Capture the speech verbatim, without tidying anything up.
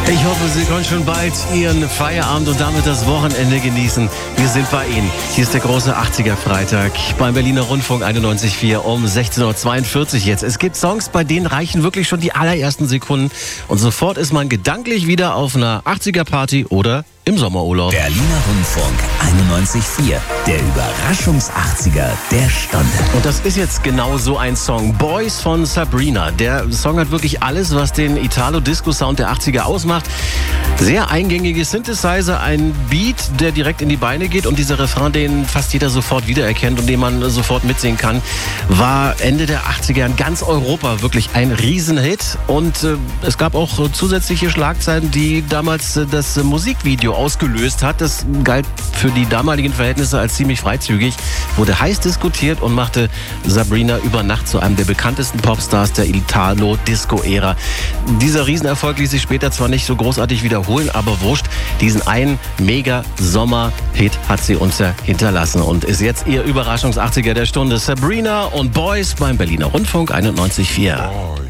Ich hoffe, Sie können schon bald Ihren Feierabend und damit das Wochenende genießen. Wir sind bei Ihnen. Hier ist der große achtziger-Freitag beim Berliner Rundfunk einundneunzig Komma vier um sechzehn Uhr zweiundvierzig jetzt. Es gibt Songs, bei denen reichen wirklich schon die allerersten Sekunden und sofort ist man gedanklich wieder auf einer achtziger-Party oder im Sommerurlaub. Berliner Rundfunk einundneunzig Komma vier, der Überraschungs-achtziger der Stunde. Und das ist jetzt genau so ein Song. Boys von Sabrina. Der Song hat wirklich alles, was den Italo-Disco-Sound der achtziger ausmacht. Sehr eingängige Synthesizer, ein Beat, der direkt in die Beine geht und dieser Refrain, den fast jeder sofort wiedererkennt und den man sofort mitsingen kann, war Ende der achtziger in ganz Europa wirklich ein Riesenhit. Und äh, es gab auch äh, zusätzliche Schlagzeilen, die damals äh, das äh, Musikvideo ausgelöst hat. Das galt für die damaligen Verhältnisse als ziemlich freizügig, wurde heiß diskutiert und machte Sabrina über Nacht zu einem der bekanntesten Popstars der Italo-Disco-Ära. Dieser Riesenerfolg ließ sich später zwar nicht so großartig wiederholen, aber wurscht, diesen einen Mega-Sommer-Hit hat sie uns ja hinterlassen und ist jetzt ihr Überraschungs-achtziger der Stunde. Sabrina und Boys beim Berliner Rundfunk einundneunzig Komma vier.